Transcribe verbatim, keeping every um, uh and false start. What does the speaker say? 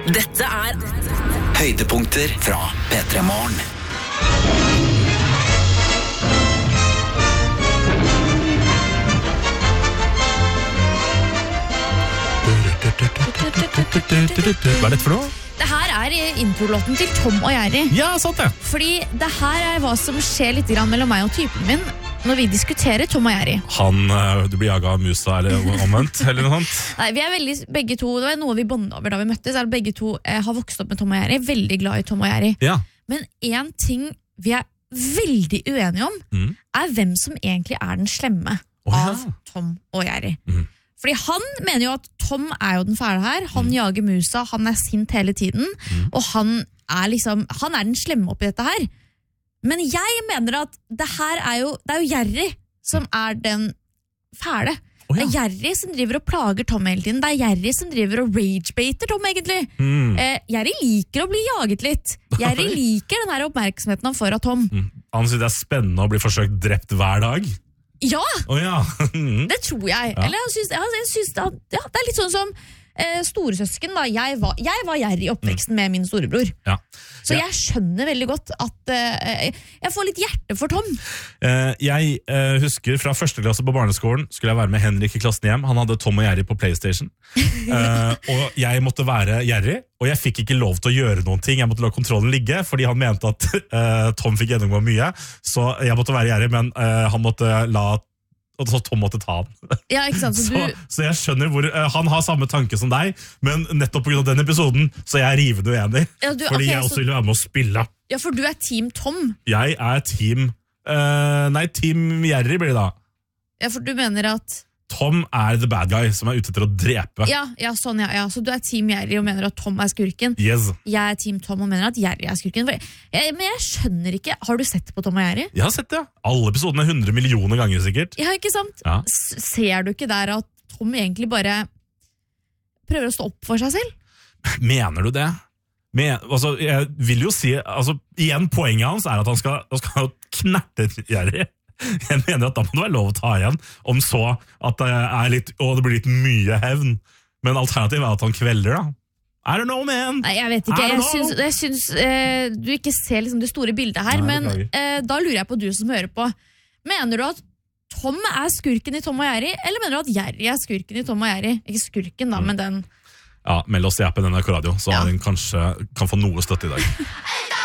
Dette er høydepunkter fra P tre Morgen. Hva er dette for noe? Det her er introlåten til Tom og Jerry. Ja, sant det. Fordi det her er hva som skjer litt grann mellom meg og typen min når vi diskuterer Tom og Jerry. Han, du blir jaget av musa eller omvendt, eller noe sånt? Nei, vi er veldig, begge to, det var noe vi bondet over da vi møttes, er at begge to eh, har vokst opp med Tom og Jerry, veldig glad i Tom og Jerry. Ja. Men en ting vi er veldig uenige om, Mm. er hvem som egentlig er den slemme Å, ja. av Tom og Jerry. Mm. Fordi han mener jo at Tom er jo den fæle her, han jager musa, han er sint hele tiden, Mm. og han er liksom, han er den slemme oppi dette her. Men jeg mener at det her er jo, det er jo Jerry som er den fæle. Å, Det ja. er Jerry som driver og plager Tom hele tiden. Det er Jerry som driver og ragebaiter Tom egentlig. Mm. Eh, Jerry liker å bli jaget litt. Jerry liker den her oppmerksomheten han får av Tom. Mm. Han synes det er spennende å bli forsøkt drept hver dag. Ja, Å ja. Mm. det tror jeg. Ja. Eller jeg synes, jeg, jeg synes det, ja, det er litt sånn som eh, storesøsken da. Jeg var, jeg var Jerry i oppveksten med min storebror. Ja. Så Ja. jeg skjønner veldig godt at eh, jeg får litt hjerte for Tom. Eh, jeg eh, husker fra første klasse på barneskolen skulle jeg være med Henrik i klassen hjem. Han hadde Tom og Jerry på PlayStation. Eh, og jeg måtte være Jerry, og jeg fikk ikke lov til å gjøre noen ting. Jeg måtte la kontrollen ligge, fordi han mente at eh, Tom fikk gjennomgå mye. Så jeg måtte være Jerry, men eh, han måtte la og så Tom måtte ta han. Ja, ikke sant? Så Så, du, så jeg skjønner hvor uh, han har samme tanke som deg, men nettopp på grunn av den episoden så er jeg rivende uenig. ja, du, Fordi ok, jeg også så, vil være med å spille. ja, for du er team Tom. Jeg er team uh, Nei, team Jerry blir det da. Ja, for du mener at Tom er the bad guy som er ute etter å drepe. Ja, ja, sånn, ja, ja. Så du er team Jerry og mener at Tom er skurken. Yes. Jeg er team Tom og mener at Jerry er skurken. For jeg, men jeg skjønner ikke. Har du sett på Tom og Jerry? Jeg har sett det. Alle episodene hundre millioner ganger sikkert. Ja, ikke sant? Ja. S- Ser du ikke der at Tom egentlig bare prøver å stå opp for seg selv? Mener du det? Men, altså, jeg vil jo si altså, igjen, poenget hans er at han skal, han skal knerte Jerry. Jeg mener at da må det være lov å ta igjen, om så at det er litt, og det blir litt mye hevn. Men alternativet er at han kvelder, da. I don't know, man! Nei, jeg vet ikke. I don't Jeg know. syns, jeg syns eh, du ikke ser liksom det store bildet her, Nei, men beklager. eh, da lurer jeg på du som hører på. Mener du at Tom er skurken i Tom og Jerry, eller mener du at Jerry er skurken i Tom og Jerry? Ikke skurken da, Mm. men den... Ja, meld oss i appen N R K Radio, så Ja. han kanskje kan få noe støtte i dag.